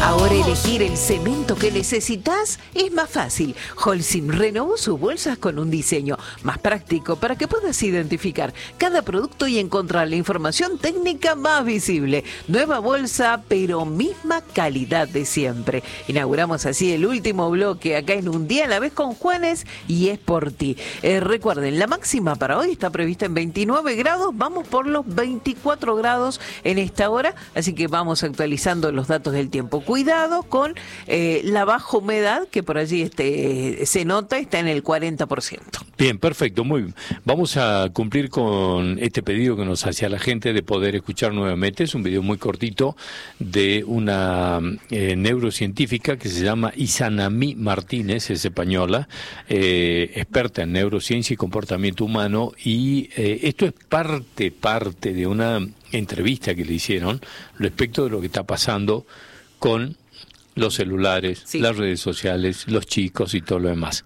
Ahora elegir el cemento que necesitas es más fácil. Holcim renovó sus bolsas con un diseño más práctico para que puedas identificar cada producto y encontrar la información técnica más visible. Nueva bolsa, pero misma calidad de siempre. Inauguramos así el último bloque acá en Un Día a la Vez con Juanes y es por ti. Recuerden, la máxima para hoy está prevista en 29 grados. Vamos por los 24 grados en esta hora, así que vamos actualizando los datos del tiempo. Cuidado con la baja humedad que por allí se nota, está en el 40%. Bien, perfecto, muy bien. Vamos a cumplir con este pedido que nos hacía la gente de poder escuchar nuevamente. Es un video muy cortito de una neurocientífica que se llama Izanami Martínez, es española, experta en neurociencia y comportamiento humano, y esto es parte de una entrevista que le hicieron respecto de lo que está pasando con los celulares, sí, las redes sociales, los chicos y todo lo demás.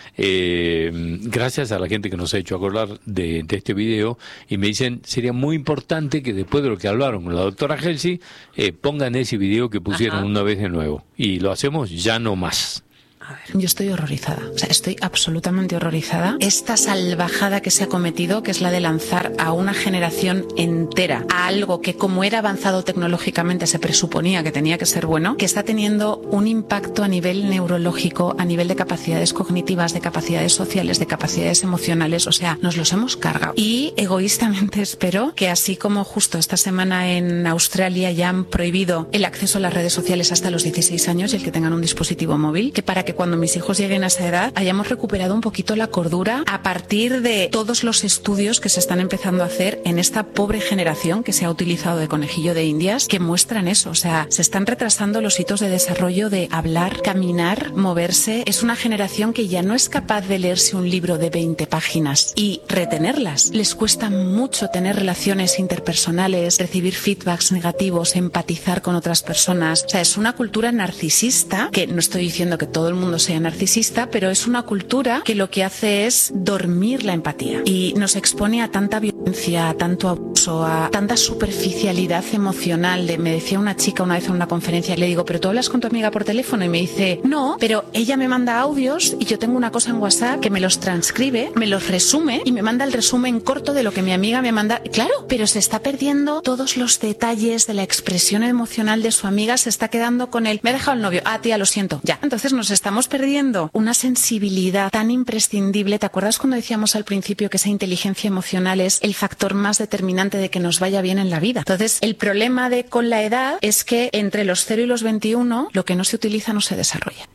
Gracias a la gente que nos ha hecho acordar de este video, y me dicen, sería muy importante que después de lo que hablaron con la doctora Helsi, pongan ese video que pusieron una vez de nuevo. Y lo hacemos ya no más. Yo estoy horrorizada, o sea, estoy absolutamente horrorizada. Esta salvajada que se ha cometido, que es la de lanzar a una generación entera a algo que, como era avanzado tecnológicamente, se presuponía que tenía que ser bueno, que está teniendo un impacto a nivel neurológico, a nivel de capacidades cognitivas, de capacidades sociales, de capacidades emocionales. O sea, nos los hemos cargado. Y egoístamente espero que, así como justo esta semana en Australia ya han prohibido el acceso a las redes sociales hasta los 16 años y el que tengan un dispositivo móvil, que para que cuando mis hijos lleguen a esa edad hayamos recuperado un poquito la cordura a partir de todos los estudios que se están empezando a hacer en esta pobre generación que se ha utilizado de conejillo de indias, que muestran eso. O sea, se están retrasando los hitos de desarrollo de hablar, caminar, moverse. Es una generación que ya no es capaz de leerse un libro de 20 páginas y retenerlas. Les cuesta mucho tener relaciones interpersonales, recibir feedbacks negativos, empatizar con otras personas. O sea, es una cultura narcisista, que no estoy diciendo que todo el mundo sea narcisista, pero es una cultura que lo que hace es dormir la empatía y nos expone a tanta violencia, a tanto abuso, a tanta superficialidad emocional. Me decía una chica una vez en una conferencia, le digo, pero tú hablas con tu amiga por teléfono, y me dice, no, pero ella me manda audios y yo tengo una cosa en WhatsApp que me los transcribe, me los resume y me manda el resumen corto de lo que mi amiga me manda. Claro, pero se está perdiendo todos los detalles de la expresión emocional de su amiga, se está quedando con él, me ha dejado el novio, tía, lo siento, ya. Entonces nos estamos perdiendo una sensibilidad tan imprescindible. ¿Te acuerdas cuando decíamos al principio que esa inteligencia emocional es el factor más determinante de que nos vaya bien en la vida? Entonces, el problema con la edad es que entre los 0 y los 21 lo que no se utiliza no se desarrolla.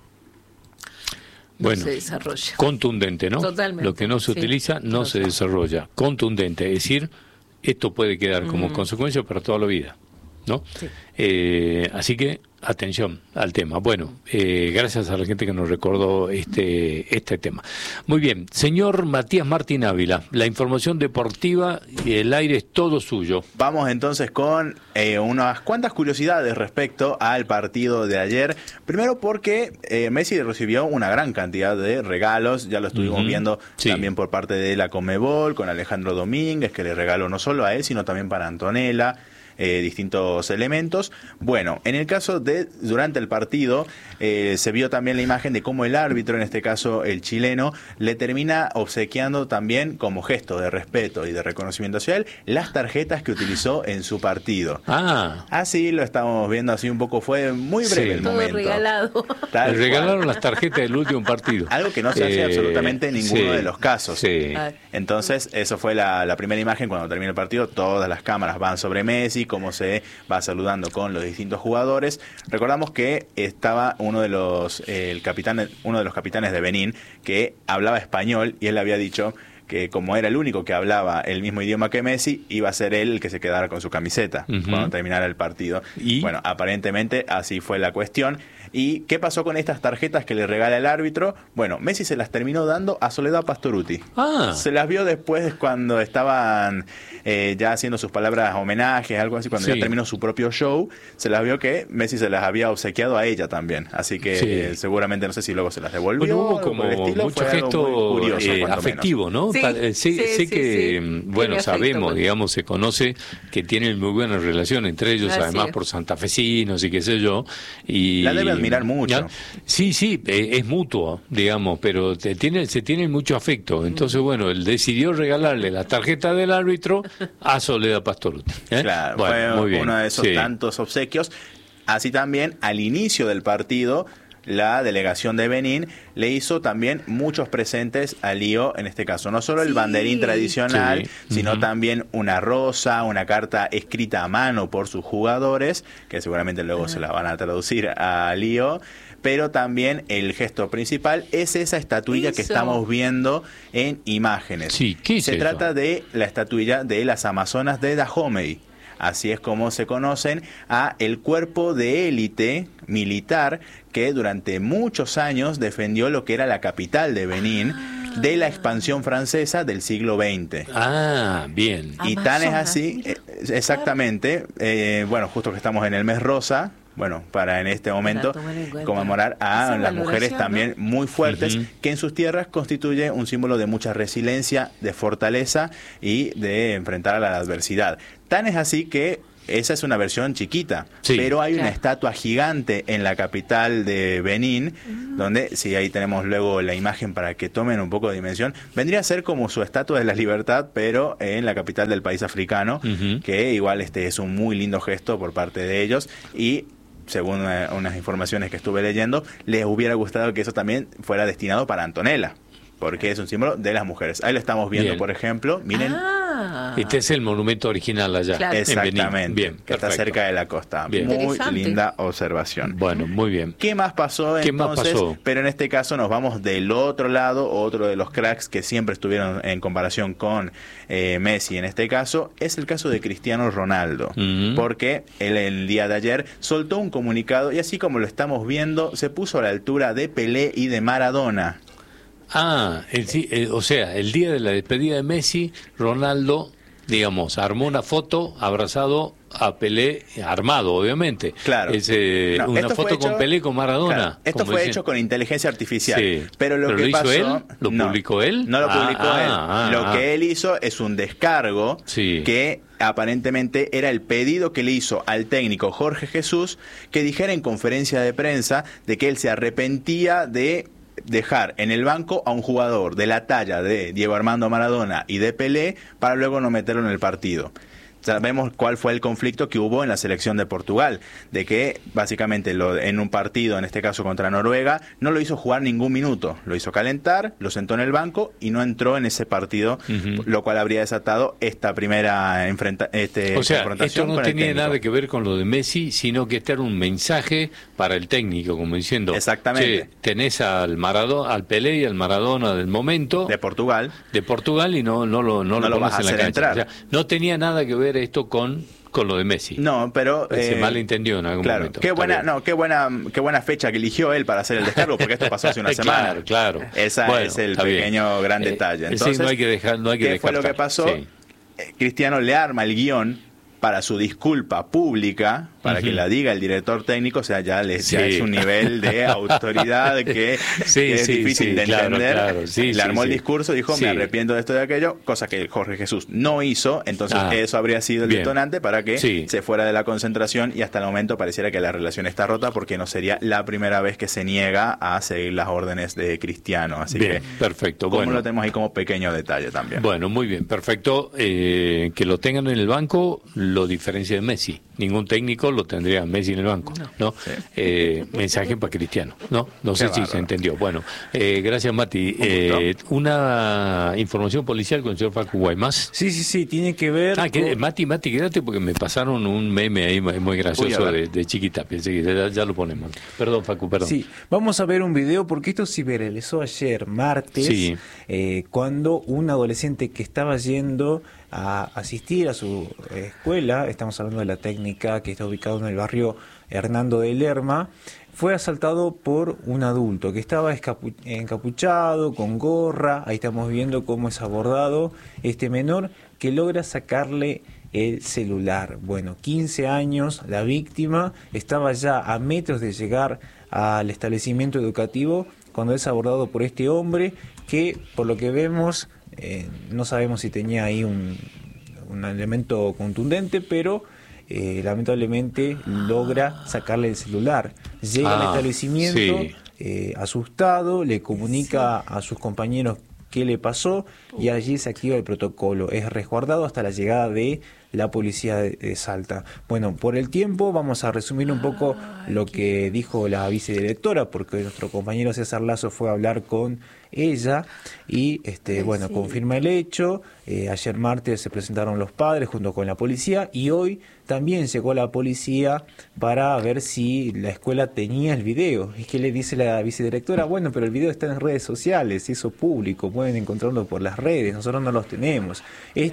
Bueno, se desarrolla. Contundente, ¿no? Totalmente. Lo que no se utiliza no se desarrolla. Contundente, es decir, esto puede quedar como consecuencia para toda la vida, ¿no? Sí. Así que atención al tema. Bueno, gracias a la gente que nos recordó este tema. Muy bien, señor Matías Martín Ávila, la información deportiva y el aire es todo suyo. Vamos entonces con unas cuantas curiosidades respecto al partido de ayer. Primero porque Messi recibió una gran cantidad de regalos, ya lo estuvimos viendo también por parte de la Conmebol, con Alejandro Domínguez, que le regaló no solo a él, sino también para Antonella. Distintos elementos. Bueno, en el caso de durante el partido se vio también la imagen de cómo el árbitro, en este caso el chileno, le termina obsequiando también como gesto de respeto y de reconocimiento hacia él las tarjetas que utilizó en su partido. Así lo estamos viendo, así un poco, fue muy breve el momento. Todo regalado. Le regalaron las tarjetas del último partido. Algo que no se hace absolutamente en ninguno de los casos. Entonces, eso fue la primera imagen cuando termina el partido. Todas las cámaras van sobre Messi, cómo se va saludando con los distintos jugadores. Recordamos que estaba uno de los capitanes de Benín que hablaba español, y él había dicho que como era el único que hablaba el mismo idioma que Messi, iba a ser él el que se quedara con su camiseta cuando terminara el partido. ¿Y? Bueno, aparentemente así fue la cuestión. ¿Y qué pasó con estas tarjetas que le regala el árbitro? Bueno, Messi se las terminó dando a Soledad Pastorutti. Se las vio después cuando estaban ya haciendo sus palabras homenajes, algo así, cuando ya terminó su propio show, se las vio que Messi se las había obsequiado a ella también. Así que seguramente, no sé si luego se las devolvió. Bueno, hubo como mucho gesto afectivo, ¿no? Sí, sabemos, digamos, se conoce que tienen muy buena relación entre ellos, además por santafesinos y qué sé yo. Y la debe admirar mucho. Sí, es mutuo, digamos, pero se tienen mucho afecto. Entonces, bueno, él decidió regalarle la tarjeta del árbitro a Soledad Pastorutti. Claro, bueno, fue uno de esos tantos obsequios. Así también, al inicio del partido, la delegación de Benín le hizo también muchos presentes a Lío, en este caso, no solo el banderín tradicional, sino también una rosa, una carta escrita a mano por sus jugadores, que seguramente luego se la van a traducir a Lío, pero también el gesto principal es esa estatuilla que estamos viendo en imágenes. Sí, ¿qué es Se trata de la estatuilla de las Amazonas de Dahomey. Así es como se conocen a el cuerpo de élite militar que durante muchos años defendió lo que era la capital de Benín de la expansión francesa del siglo XX. Ah, bien. Y tan es así, exactamente, bueno, justo que estamos en el mes rosa, bueno, para en este momento conmemorar a las mujeres también muy fuertes, que en sus tierras constituye un símbolo de mucha resiliencia, de fortaleza y de enfrentar a la adversidad. Tan es así que esa es una versión chiquita, pero hay una estatua gigante en la capital de Benín, donde, si ahí tenemos luego la imagen para que tomen un poco de dimensión, vendría a ser como su estatua de la libertad, pero en la capital del país africano, que igual es un muy lindo gesto por parte de ellos, y según unas informaciones que estuve leyendo, les hubiera gustado que eso también fuera destinado para Antonella, porque es un símbolo de las mujeres. Ahí lo estamos viendo, por ejemplo, miren. Este es el monumento original allá. Claro. Exactamente, bien, que está cerca de la costa. Bien. Muy linda observación. Bueno, muy bien. ¿Qué más pasó entonces? Pero en este caso nos vamos del otro lado, otro de los cracks que siempre estuvieron en comparación con Messi en este caso, es el caso de Cristiano Ronaldo, porque él el día de ayer soltó un comunicado y así como lo estamos viendo, se puso a la altura de Pelé y de Maradona. O sea, el día de la despedida de Messi, Ronaldo, digamos, armó una foto abrazado a Pelé, armado, obviamente. Claro. Una foto con Pelé, con Maradona. Claro. Esto fue hecho con inteligencia artificial. Pero lo que hizo pasó, él, ¿lo publicó él? No lo publicó él. Lo que él hizo es un descargo que aparentemente era el pedido que le hizo al técnico Jorge Jesús, que dijera en conferencia de prensa de que él se arrepentía de dejar en el banco a un jugador de la talla de Diego Armando Maradona y de Pelé para luego no meterlo en el partido. Sabemos cuál fue el conflicto que hubo en la selección de Portugal, de que básicamente en un partido, en este caso contra Noruega, no lo hizo jugar ningún minuto, lo hizo calentar, lo sentó en el banco y no entró en ese partido, lo cual habría desatado esta primera confrontación. Esto no tenía nada que ver con lo de Messi, sino que este era un mensaje para el técnico, como diciendo, exactamente, tenés al Pelé y al Maradona del momento de Portugal y no lo vas en la cancha. Entrar. O sea, no tenía nada que ver esto con lo de Messi. No, pero se malentendió en algún momento. Qué buena fecha que eligió él para hacer el descargo, porque esto pasó hace una semana. Claro. Ese es el pequeño gran detalle. Entonces, no hay que ¿qué fue lo que pasó? Cristiano le arma el guión para su disculpa pública, para que la diga el director técnico, o sea, ya es un nivel de autoridad que es difícil de entender. Claro. Le armó el discurso, dijo, me arrepiento de esto y de aquello, cosa que Jorge Jesús no hizo, entonces eso habría sido el detonante para que se fuera de la concentración y hasta el momento pareciera que la relación está rota porque no sería la primera vez que se niega a seguir las órdenes de Cristiano. Así que, perfecto. Como lo tenemos ahí como pequeño detalle también. Bueno, muy bien, perfecto. Que lo tengan en el banco lo diferencia de Messi. Ningún técnico lo tendría Messi en el banco, ¿no? Mensaje para Cristiano, no sé si se entendió. Bueno, gracias Mati. Una información policial con el señor Facu Guaymas. Sí, tiene que ver Mati, quédate porque me pasaron un meme ahí muy gracioso de Chiquita. Pensé que ya lo ponemos. Perdón, Facu, perdón. Sí, vamos a ver un video porque esto se viralizó ayer, martes, cuando un adolescente que estaba yendo a asistir a su escuela, estamos hablando de la técnica que está ubicado en el barrio Hernando de Lerma, fue asaltado por un adulto que estaba encapuchado, con gorra. Ahí estamos viendo cómo es abordado este menor, que logra sacarle el celular. Bueno, 15 años, la víctima estaba ya a metros de llegar al establecimiento educativo cuando es abordado por este hombre que, por lo que vemos, no sabemos si tenía ahí un elemento contundente, pero lamentablemente logra sacarle el celular. Llega al establecimiento asustado, le comunica a sus compañeros qué le pasó y allí se activa el protocolo. Es resguardado hasta la llegada de la policía de Salta. Bueno, por el tiempo vamos a resumir un poco lo que dijo la vicedirectora, porque nuestro compañero César Lazo fue a hablar con ella y confirma el hecho. Ayer martes se presentaron los padres junto con la policía y hoy también llegó la policía para ver si la escuela tenía el video. ¿Y qué le dice la vicedirectora? Bueno, pero el video está en redes sociales, se hizo público, pueden encontrarlo por las redes, nosotros no los tenemos.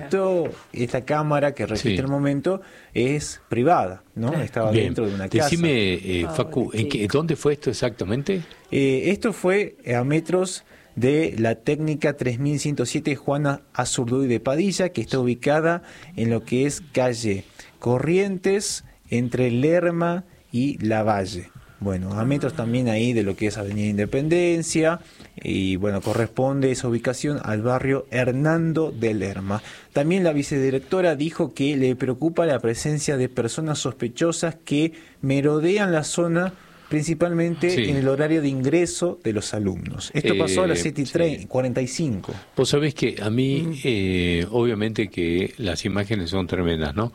Esta cámara que registra el momento es privada, ¿no? Estaba dentro de una casa. Decime, Facu, ¿dónde fue esto exactamente? Esto fue a metros de la técnica 3107 Juana Azurduy de Padilla, que está ubicada en lo que es calle Corrientes, entre Lerma y Lavalle. Bueno, a metros también ahí de lo que es Avenida Independencia, y bueno, corresponde esa ubicación al barrio Hernando de Lerma. También la vicedirectora dijo que le preocupa la presencia de personas sospechosas que merodean la zona, principalmente en el horario de ingreso de los alumnos. Esto pasó a las 7:45. Vos sabés que a mí, obviamente que las imágenes son tremendas, ¿no?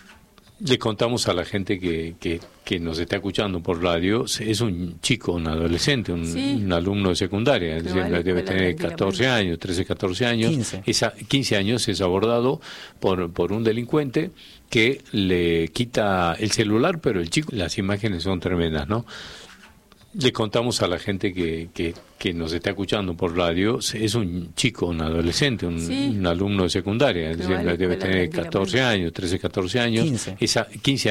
Le contamos a la gente que nos está escuchando por radio, es un chico, un adolescente, un alumno de secundaria, debe tener 14 años, 13, 14 años, 15 años, es abordado por un delincuente que le quita el celular, pero el chico, las imágenes son tremendas, ¿no? Le contamos a la gente que nos está escuchando por radio, es un chico, un adolescente, un alumno de secundaria, debe tener 14 años, 13, 14 años, 15